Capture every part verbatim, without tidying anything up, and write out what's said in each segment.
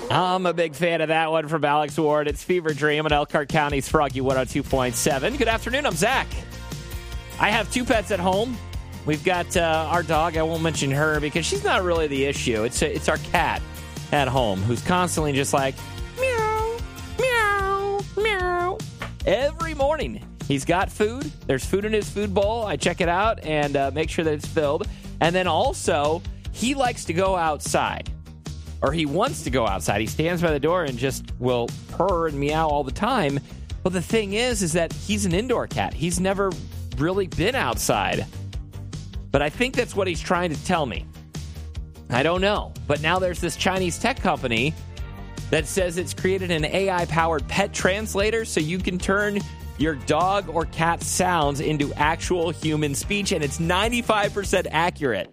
I'm a big fan of that one from Alex Ward. It's Fever Dream on Elkhart County's Froggy one oh two point seven. Good afternoon, I'm Zach. I have two pets at home. We've got uh, our dog. I won't mention her because she's not really the issue. It's a, it's our cat at home who's constantly just like, meow, meow, meow. Every morning, he's got food. There's food in his food bowl. I check it out and uh, make sure that it's filled. And then also, he likes to go outside. Or he wants to go outside. He stands by the door and just will purr and meow all the time. But the thing is, is that he's an indoor cat. He's never really been outside. But I think that's what he's trying to tell me. I don't know. But now there's this Chinese tech company that says it's created an A I-powered pet translator so you can turn your dog or cat sounds into actual human speech, and it's ninety-five percent accurate.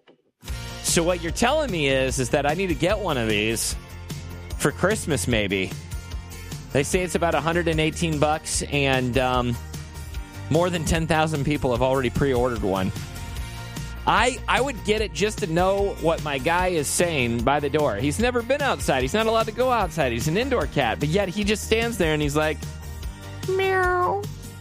So what you're telling me is, is that I need to get one of these for Christmas, maybe. They say it's about one hundred eighteen bucks, and um, more than ten thousand people have already pre-ordered one. I I would get it just to know what my guy is saying by the door. He's never been outside. He's not allowed to go outside. He's an indoor cat, but yet he just stands there and he's like, meow,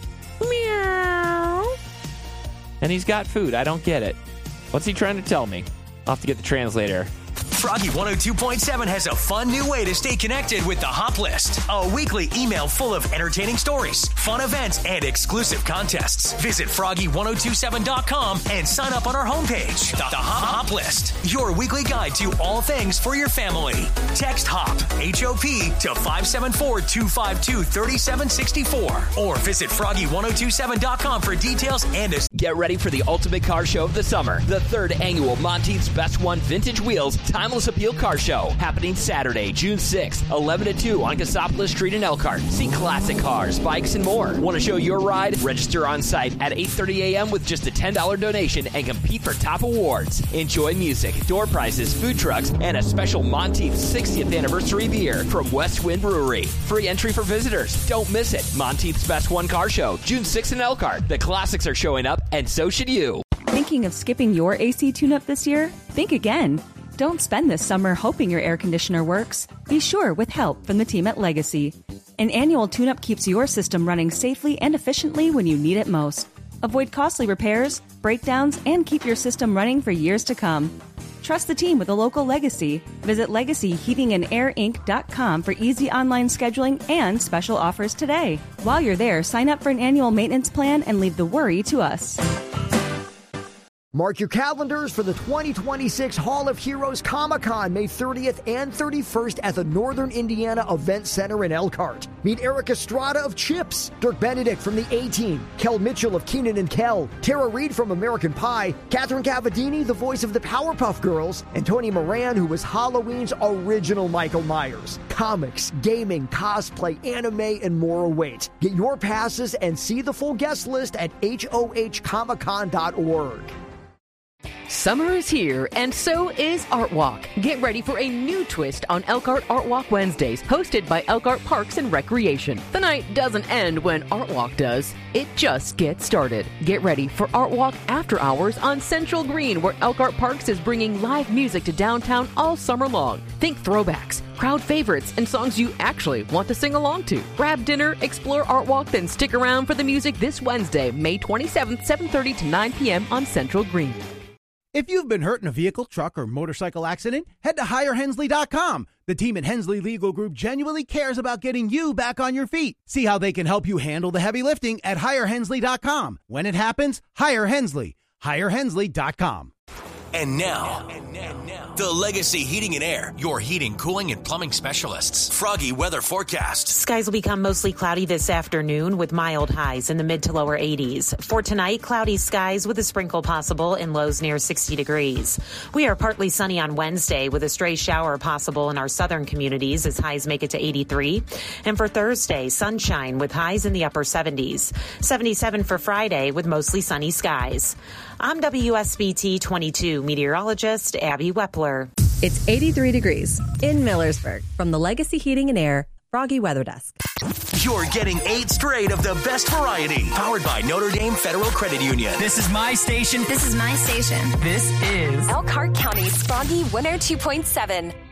meow. And he's got food. I don't get it. What's he trying to tell me? I'll have to get the translator. Froggy one oh two point seven has a fun new way to stay connected with the Hop List. A weekly email full of entertaining stories, fun events, and exclusive contests. Visit froggy ten twenty-seven dot com and sign up on our homepage. The, the Hop, Hop List, your weekly guide to all things for your family. Text HOP, H O P, to five seven four, two five two, three seven six four. Or visit froggy ten twenty-seven dot com for details and a... Get ready for the ultimate car show of the summer. The third annual Monteith's Best One Vintage Wheels Timeless Appeal Car Show. Happening Saturday, June sixth, eleven to two on Cassopolis Street in Elkhart. See classic cars, bikes, and more. Want to show your ride? Register on site at eight thirty a.m. with just a ten dollars donation and compete for top awards. Enjoy music, door prizes, food trucks, and a special Monteith's sixtieth anniversary beer from West Wind Brewery. Free entry for visitors. Don't miss it. Monteith's Best One Car Show, June sixth in Elkhart. The classics are showing up, and so should you. Thinking of skipping your A C tune-up this year? Think again. Don't spend this summer hoping your air conditioner works. Be sure with help from the team at Legacy. An annual tune-up keeps your system running safely and efficiently when you need it most. Avoid costly repairs, breakdowns, and keep your system running for years to come. Trust the team with a local Legacy. Visit legacy heating and air inc dot com for easy online scheduling and special offers today. While you're there, sign up for an annual maintenance plan and leave the worry to us. Mark your calendars for the twenty twenty-six Hall of Heroes Comic-Con, May thirtieth and thirty-first at the Northern Indiana Event Center in Elkhart. Meet Eric Estrada of Chips, Dirk Benedict from the A-Team, Kel Mitchell of Keenan and Kel, Tara Reid from American Pie, Catherine Cavadini, the voice of the Powerpuff Girls, and Tony Moran, who was Halloween's original Michael Myers. Comics, gaming, cosplay, anime, and more await. Get your passes and see the full guest list at H O H comic con dot org. Summer is here, and so is Art Walk. Get ready for a new twist on Elkhart Art Walk Wednesdays, hosted by Elkhart Parks and Recreation. The night doesn't end when Art Walk does. It just gets started. Get ready for Art Walk After Hours on Central Green, where Elkhart Parks is bringing live music to downtown all summer long. Think throwbacks, crowd favorites, and songs you actually want to sing along to. Grab dinner, explore Art Walk, then stick around for the music this Wednesday, May twenty-seventh, seven thirty to nine p.m. on Central Green. If you've been hurt in a vehicle, truck, or motorcycle accident, head to hire hensley dot com. The team at Hensley Legal Group genuinely cares about getting you back on your feet. See how they can help you handle the heavy lifting at hire hensley dot com. When it happens, hire Hensley. hire hensley dot com. And now, and now, and now, the Legacy Heating and Air, your heating, cooling, and plumbing specialists. Froggy weather forecast. Skies will become mostly cloudy this afternoon with mild highs in the mid to lower eighties. For tonight, cloudy skies with a sprinkle possible and lows near sixty degrees. We are partly sunny on Wednesday with a stray shower possible in our southern communities as highs make it to eighty-three. And for Thursday, sunshine with highs in the upper seventies. seventy-seven for Friday with mostly sunny skies. I'm W S B T twenty-two meteorologist Abby Wepler. It's eighty-three degrees in Millersburg from the Legacy Heating and Air Froggy Weather Desk. You're getting eight straight of the best variety. Powered by Notre Dame Federal Credit Union. This is my station. This is my station. This is Elkhart County's Froggy one oh two point seven.